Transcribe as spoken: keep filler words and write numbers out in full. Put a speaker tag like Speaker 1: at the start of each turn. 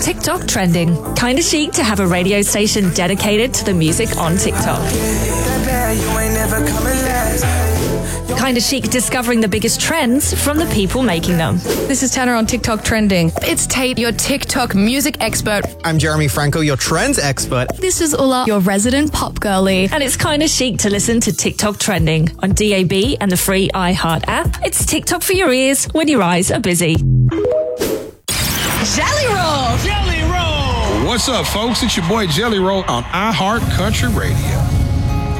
Speaker 1: TikTok trending. Kinda chic to have a radio station dedicated to the music on TikTok. Kinda chic discovering the biggest trends from the people making them.
Speaker 2: This is Tanner on TikTok trending. It's Tate, your TikTok music expert.
Speaker 3: I'm Jeremy Franco, your trends expert.
Speaker 2: This is Ulla, your resident pop girly.
Speaker 1: And it's kinda chic to listen to TikTok trending on D A B and the free iHeart app. It's TikTok for your ears when your eyes are busy.
Speaker 4: Jelly Roll!
Speaker 5: Jelly Roll! What's up, folks? It's your boy Jelly Roll on iHeart Country Radio.